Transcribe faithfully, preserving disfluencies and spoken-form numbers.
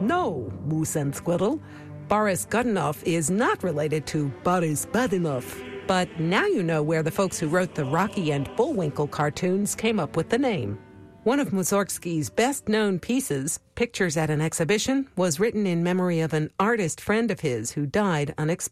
No, Moose and Squirrel. Boris Godunov is not related to Boris Godunov. But now you know where the folks who wrote the Rocky and Bullwinkle cartoons came up with the name. One of Mussorgsky's best-known pieces, Pictures at an Exhibition, was written in memory of an artist friend of his who died unexpectedly.